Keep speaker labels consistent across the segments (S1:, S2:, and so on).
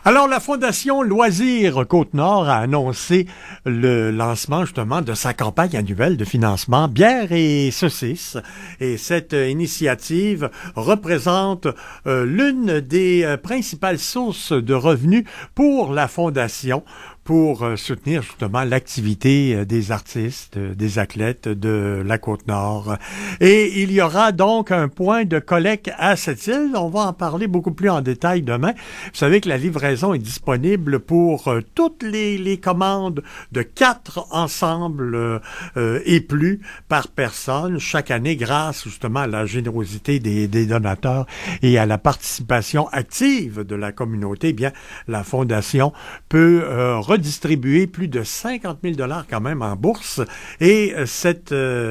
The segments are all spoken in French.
S1: Alors, la Fondation Loisirs Côte-Nord a annoncé le lancement, justement, de sa campagne annuelle de financement bière et saucisses. Et cette initiative représente l'une des principales sources de revenus pour la Fondation, pour soutenir justement l'activité des artistes, des athlètes de la Côte-Nord. Et il y aura donc un point de collecte à cette île. On va en parler beaucoup plus en détail demain. Vous savez que la livraison est disponible pour toutes les commandes de 4 ensembles et plus par personne chaque année grâce justement à la générosité des donateurs et à la participation active de la communauté. Eh bien, la Fondation peut redistribuer plus de 50 000 $ quand même en bourse et cet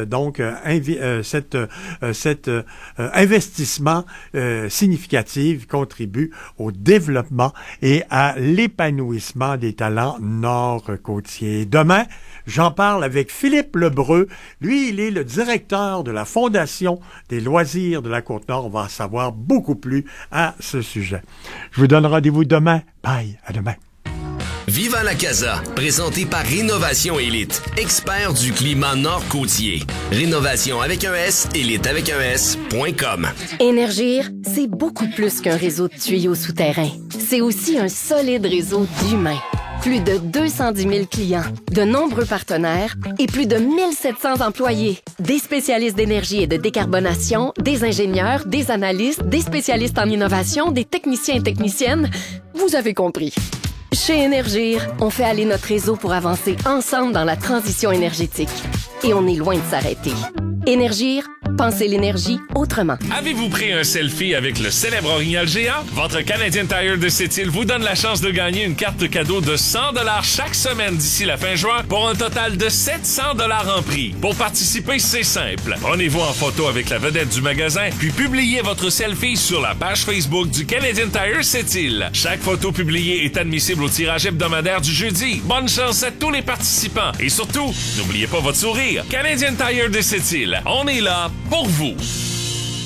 S1: investissement significatif contribue au développement et à l'épanouissement des talents nord-côtiers. Demain, j'en parle avec Philippe Lebreu. Lui, il est le directeur de la Fondation des loisirs de la Côte-Nord. On va en savoir beaucoup plus à ce sujet. Je vous donne rendez-vous demain. Bye, à demain.
S2: Viva la Casa, présenté par Rénovation Élite, expert du climat nord-côtier. Rénovation avec un S, élite avec un S.com.
S3: Énergir, c'est beaucoup plus qu'un réseau de tuyaux souterrains. C'est aussi un solide réseau d'humains. Plus de 210 000 clients, de nombreux partenaires et plus de 1700 employés. Des spécialistes d'énergie et de décarbonation, des ingénieurs, des analystes, des spécialistes en innovation, des techniciens et techniciennes. Vous avez compris. Chez Énergir, on fait aller notre réseau pour avancer ensemble dans la transition énergétique. Et on est loin de s'arrêter. Énergir, pensez l'énergie autrement.
S4: Avez-vous pris un selfie avec le célèbre orignal géant? Votre Canadian Tire de Sept-Îles vous donne la chance de gagner une carte cadeau de 100 $ chaque semaine d'ici la fin juin pour un total de 700 $ en prix. Pour participer, c'est simple. Prenez-vous en photo avec la vedette du magasin, puis publiez votre selfie sur la page Facebook du Canadian Tire Sept-Îles. Chaque photo publiée est admissible au tirage hebdomadaire du jeudi. Bonne chance à tous les participants. Et surtout, n'oubliez pas votre sourire. Canadian Tire de Sept-Îles, on est là pour vous.